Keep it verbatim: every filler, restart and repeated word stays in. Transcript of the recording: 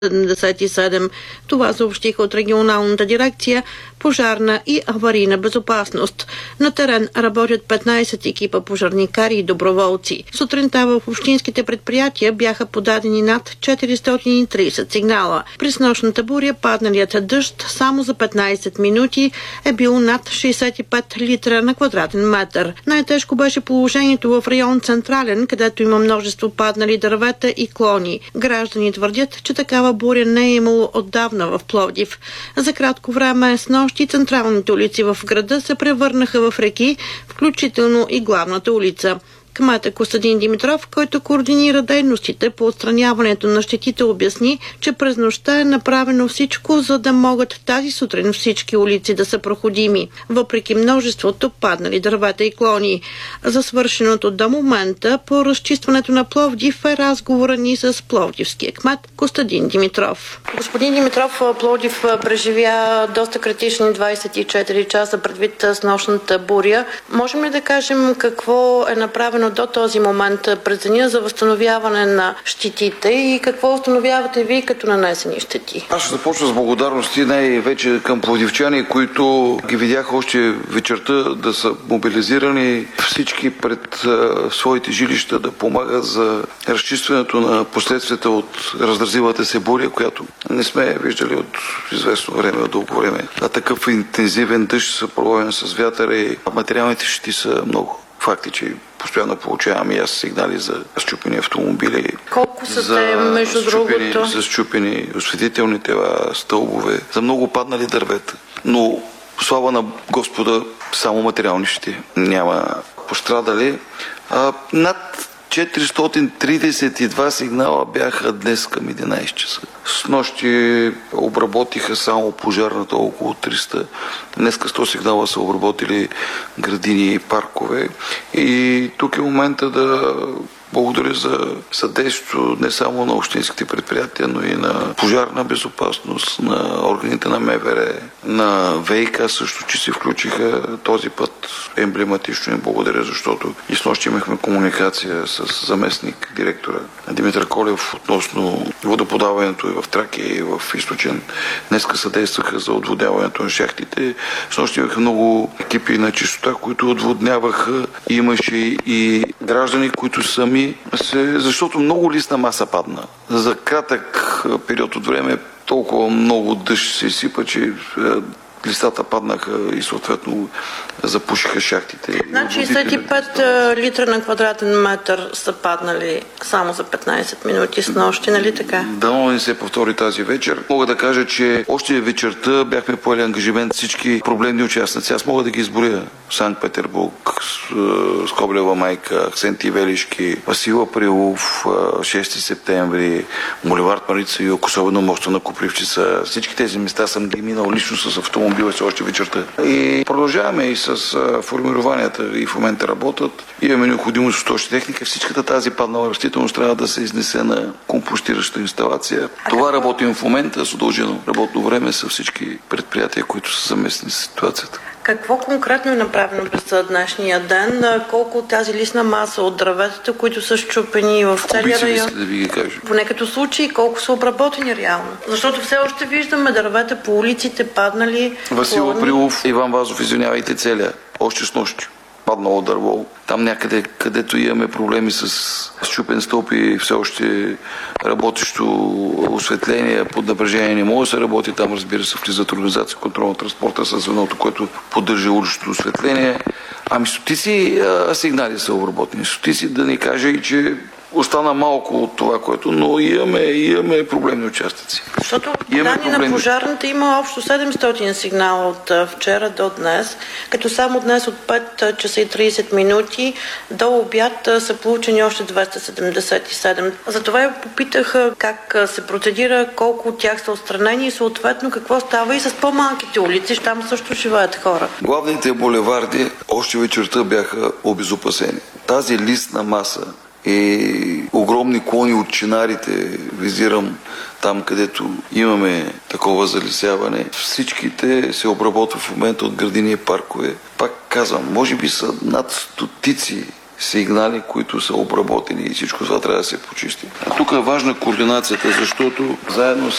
седемдесет и седем. Това съобщиха от регионалната дирекция пожарна и аварийна безопасност. На терен работят петнайсет екипа пожарникари и доброволци. Сутринта в общинските предприятия бяха подадени над четиристотин и трийсет сигнала. При снощната буря падналият дъжд само за петнайсет минути е бил над шейсет и пет литра на квадратен метър. Най-тежко беше положението в район Централен, където има множество паднали дървета и клони. Граждани твърдят, че такава буря не е имало отдавна в Пловдив. За кратко време с нощи централните улици в града се превърнаха в реки, включително и главната улица. Кметът Костадин Димитров, който координира дейностите по отстраняването на щетите, обясни, че през нощта е направено всичко, за да могат тази сутрин всички улици да са проходими, въпреки множеството паднали дървета и клони. За свършеното до момента по разчистването на Пловдив е разговора ни с пловдивския кмет Костадин Димитров. Господин Димитров, Пловдив преживя доста критични двайсет и четири часа предвид с нощната буря. Можем ли да кажем какво е направено до този момент през деня за възстановяване на щетите и какво установявате вие като нанесени щети? Аз ще започна с благодарности най-вече към пловдивчани, които ги видях още вечерта да са мобилизирани всички пред а, своите жилища да помагат за разчистването на последствията от разразилата се буря, която не сме виждали от известно време, от дълго време. А такъв интензивен дъжд, съпроводен с вятър и материалните щети са много. Факти, че постоянно получавам и аз сигнали за счупени автомобили. Колко са те, между другото? За счупени осветителни тела, стълбове, за много паднали дървета. Но слава на Господа, само материални щети. Няма пострадали. А, над четиристотин трийсет и два сигнала бяха днес към единайсет часа. С нощи обработиха само пожарната около триста. Днеска сто сигнала са обработили градини и паркове. И тук е момента да благодаря за съдействието не само на общинските предприятия, но и на пожарна безопасност, на органите на МВР, на ВиК също, че се включиха този път емблематично. Им благодаря, защото и снощи имахме комуникация с заместник директора Димитър Колев относно водоподаването и в Тракия, и в Източен. Днеска съдействаха за отводняването на шахтите. Снощи имаха много екипи на чистота, които отводняваха. Имаше и граждани, които сами се, защото много листна маса падна. За кратък период от време толкова много дъжд се изсипа, че листата паднаха и съответно запушиха шахтите. Значи шейсет и пет литра на квадратен метър са паднали само за петнайсет минути с нощи, нали така? Дано не се повтори тази вечер. Мога да кажа, че още вечерта бяхме поели ангажимент всички проблемни участници. Аз мога да ги изборя. Санкт-Петербург, Скоблева майка, Акценти Велишки, Васил Априлов, шести септември, булевард Марица Юг, особено моста на Копривчица. Всички тези места съм ги минал лично с автомобила си още вечерта. И продължаваме и с формированията и в момента работят. Имаме необходимост от още техника. Всичката тази паднала растителност трябва да се изнесе на компостираща инсталация. А Това какво? Работим в момента с удължено работно време с всички предприятия, които са заместни с ситуацията. Какво конкретно е направено през днешния ден? Колко от тази листна маса от дърветата, които са счупени в целия район? Да ви ги кажа. Поне като случаи, колко са обработени реално? Защото все още виждаме дървета по улиците, паднали. Васил Априлов, Иван Вазов, извинявайте, целия. Още с нощи. Паднало дърво. Там някъде, където имаме проблеми с счупен стълб и все още работещо осветление под напрежение не може да се работи. Там, разбира се, влизат организация контрол на транспорта с звеното, което поддържа уличното осветление. Ами стотици а, сигнали са обработени. Стотици, да ни кажа и че остана малко от това, което, но имаме, имаме проблемни участъци. Защото данни на пожарната има общо седемстотин сигнала от вчера до днес, като само днес от пет часа и трийсет минути до обяд са получени още двеста седемдесет и седем. Затова я попитах как се процедира, колко от тях са отстранени и съответно какво става и с по-малките улици, там също живеят хора. Главните булеварди още вечерта бяха обезопасени. Тази листна маса и огромни клони от чинарите, визирам там, където имаме такова залесяване. Всичките се обработват в момента от градини и паркове. Пак казвам, може би са над стотици сигнали, които са обработени и всичко това трябва да се почисти. А тук е важна координацията, защото заедно